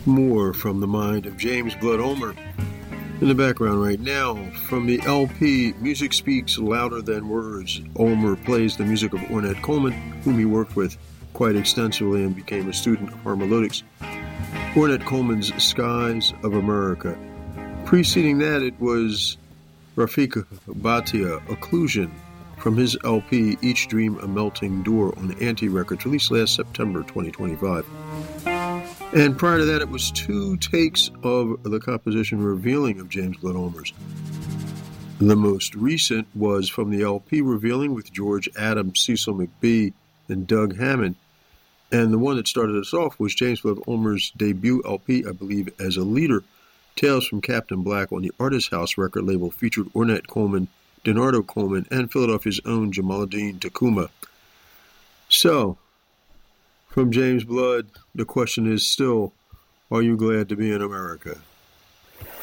more from the mind of James Blood Ulmer. In the background right now, from the LP Music Speaks Louder Than Words, Ulmer plays the music of Ornette Coleman, whom he worked with quite extensively and became a student of harmonics. Ornette Coleman's Skies of America. Preceding that, it was Rafik Bhatia, Occlusion, from his LP Each Dream a Melting Door on Anti Records, released last September 2025. And prior to that, it was two takes of the composition Revealing of James Blood Ulmer's. The most recent was from the LP Revealing with George Adams, Cecil McBee, and Doug Hammond. And the one that started us off was James Blood Ulmer's debut LP, I believe, as a leader, Tales from Captain Black, on the Artist House record label, featured Ornette Coleman, Donardo Coleman, and Philadelphia's own Jamaluddin Tacuma. So, from James Blood, the question is still, are you glad to be in America?